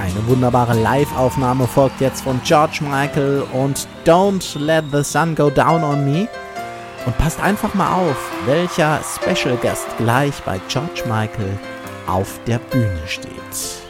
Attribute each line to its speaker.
Speaker 1: Eine wunderbare Live-Aufnahme folgt jetzt von George Michael und Don't Let the Sun Go Down on Me. Und passt einfach mal auf, welcher Special Guest gleich bei George Michael auf der Bühne steht.